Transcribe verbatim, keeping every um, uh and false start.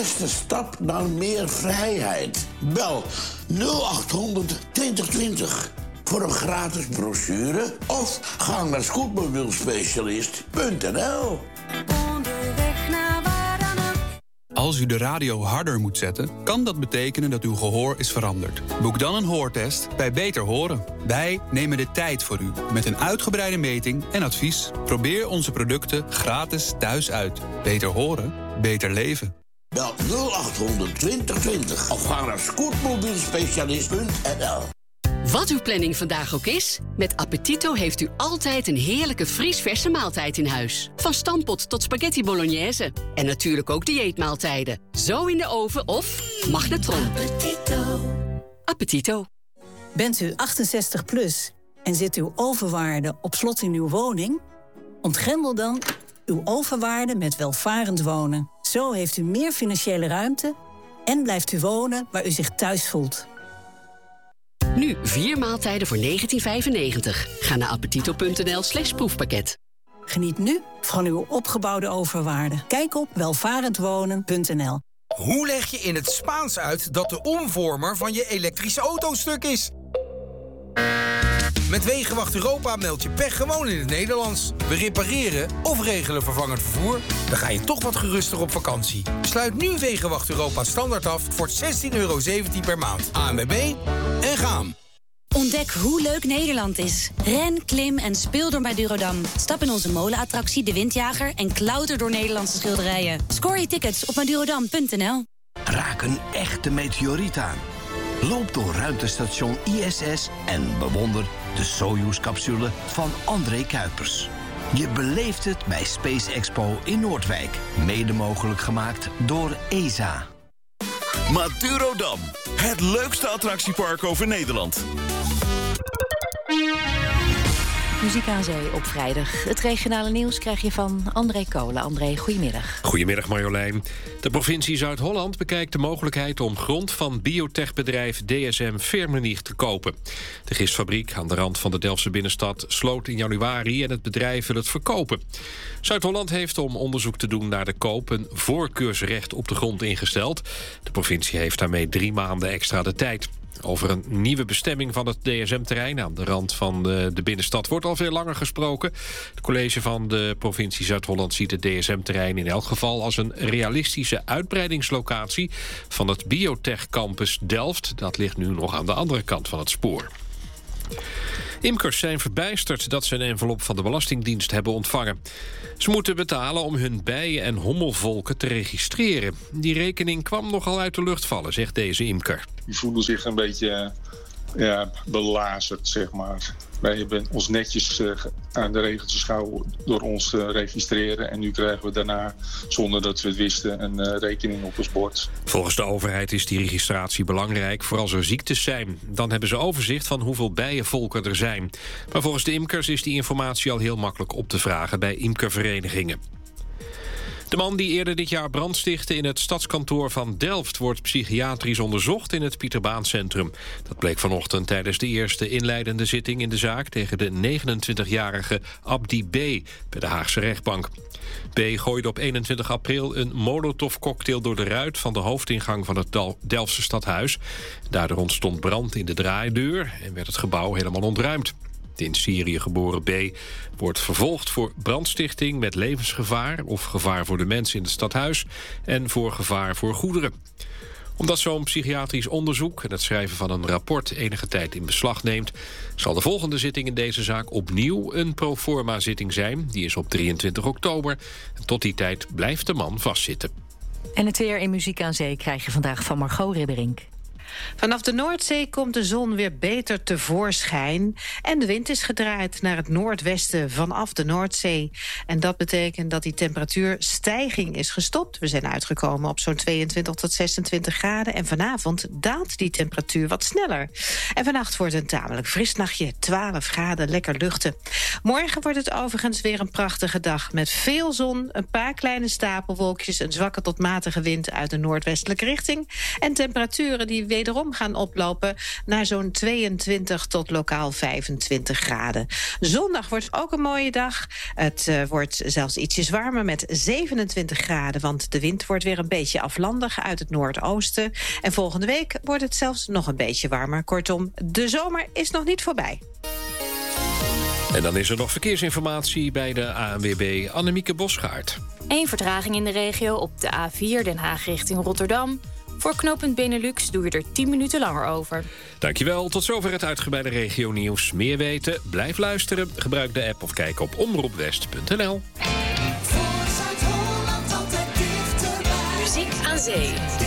eerste stap naar meer vrijheid. Bel nul acht honderd twintig twintig voor een gratis brochure of ga naar scootmobielspecialist punt n l. Als u de radio harder moet zetten, kan dat betekenen dat uw gehoor is veranderd. Boek dan een hoortest bij Beter Horen. Wij nemen de tijd voor u met een uitgebreide meting en advies. Probeer onze producten gratis thuis uit. Beter horen, beter leven. Bel nul acht honderd twintig twintig of ga naar scootmobielspecialist punt n l. Wat uw planning vandaag ook is, met Appetito heeft u altijd een heerlijke vriesverse maaltijd in huis. Van stampot tot spaghetti bolognese. En natuurlijk ook dieetmaaltijden. Zo in de oven of magnetron. Appetito. Appetito. Bent u achtenzestig plus en zit uw overwaarde op slot in uw woning? Ontgrendel dan uw overwaarde met welvarend wonen. Zo heeft u meer financiële ruimte en blijft u wonen waar u zich thuis voelt. Nu vier maaltijden voor negentien vijfennegentig. Ga naar appetito punt n l slash proefpakket. Geniet nu van uw opgebouwde overwaarde. Kijk op welvarendwonen punt n l. Hoe leg je in het Spaans uit dat de omvormer van je elektrische auto stuk is? Met Wegenwacht Europa meld je pech gewoon in het Nederlands. We repareren of regelen vervangend vervoer. Dan ga je toch wat geruster op vakantie. Sluit nu Wegenwacht Europa standaard af voor zestien euro zeventien per maand. A N W B en gaan. Ontdek hoe leuk Nederland is. Ren, klim en speel door Madurodam. Stap in onze molenattractie De Windjager en klauter door Nederlandse schilderijen. Scoor je tickets op madurodam punt n l. Raak een echte meteoriet aan. Loop door ruimtestation I S S en bewonder de Soyuz-capsule van André Kuipers. Je beleeft het bij Space Expo in Noordwijk. Mede mogelijk gemaakt door E S A. Madurodam, het leukste attractiepark over Nederland. Muziek aan zee op vrijdag. Het regionale nieuws krijg je van André Kolen. André, goedemiddag. Goedemiddag Marjolein. De provincie Zuid-Holland bekijkt de mogelijkheid om grond van biotechbedrijf D S M Firmenich te kopen. De gistfabriek aan de rand van de Delftse binnenstad sloot in januari en het bedrijf wil het verkopen. Zuid-Holland heeft om onderzoek te doen naar de koop een voorkeursrecht op de grond ingesteld. De provincie heeft daarmee drie maanden extra de tijd. Over een nieuwe bestemming van het D S M-terrein aan de rand van de, de binnenstad wordt al veel langer gesproken. Het college van de provincie Zuid-Holland ziet het D S M-terrein in elk geval als een realistische uitbreidingslocatie van het Biotech Campus Delft. Dat ligt nu nog aan de andere kant van het spoor. Imkers zijn verbijsterd dat ze een envelop van de Belastingdienst hebben ontvangen. Ze moeten betalen om hun bijen- en hommelvolken te registreren. Die rekening kwam nogal uit de lucht vallen, zegt deze imker. Die voelen zich een beetje ja, belazerd, zeg maar. Wij hebben ons netjes uh, aan de regeltjes gehouden door ons te registreren. En nu krijgen we daarna, zonder dat we het wisten, een uh, rekening op ons bord. Volgens de overheid is die registratie belangrijk voor als er ziektes zijn. Dan hebben ze overzicht van hoeveel bijenvolken er zijn. Maar volgens de imkers is die informatie al heel makkelijk op te vragen bij imkerverenigingen. De man die eerder dit jaar brand stichtte in het stadskantoor van Delft wordt psychiatrisch onderzocht in het Pieterbaancentrum. Dat bleek vanochtend tijdens de eerste inleidende zitting in de zaak tegen de negenentwintigjarige Abdi B. bij de Haagse rechtbank. B. gooide op eenentwintig april een molotovcocktail door de ruit van de hoofdingang van het Delftse stadhuis. Daardoor ontstond brand in de draaideur en werd het gebouw helemaal ontruimd. De in Syrië geboren B. wordt vervolgd voor brandstichting met levensgevaar of gevaar voor de mensen in het stadhuis en voor gevaar voor goederen. Omdat zo'n psychiatrisch onderzoek en het schrijven van een rapport enige tijd in beslag neemt, zal de volgende zitting in deze zaak opnieuw een proforma zitting zijn. Die is op drieëntwintig oktober. En tot die tijd blijft de man vastzitten. En het weer in Muziek aan Zee krijg je vandaag van Margot Ribberink. Vanaf de Noordzee komt de zon weer beter tevoorschijn. En de wind is gedraaid naar het noordwesten vanaf de Noordzee. En dat betekent dat die temperatuurstijging is gestopt. We zijn uitgekomen op zo'n tweeëntwintig tot zesentwintig graden. En vanavond daalt die temperatuur wat sneller. En vannacht wordt het een tamelijk fris nachtje. twaalf graden, lekker luchten. Morgen wordt het overigens weer een prachtige dag. Met veel zon, een paar kleine stapelwolkjes, een zwakke tot matige wind uit de noordwestelijke richting. En temperaturen die wederom gaan oplopen naar zo'n tweeëntwintig tot lokaal vijfentwintig graden. Zondag wordt ook een mooie dag. Het uh, wordt zelfs ietsjes warmer met zevenentwintig graden, want de wind wordt weer een beetje aflandig uit het noordoosten. En volgende week wordt het zelfs nog een beetje warmer. Kortom, de zomer is nog niet voorbij. En dan is er nog verkeersinformatie bij de A N W B. Annemieke Bosgaard. Eén vertraging in de regio op de A vier Den Haag richting Rotterdam. Voor knooppunt Benelux doe je er tien minuten langer over. Dankjewel, tot zover het uitgebreide regionieuws. Meer weten, blijf luisteren, gebruik de app of kijk op omroepwest punt n l. Muziek aan zee.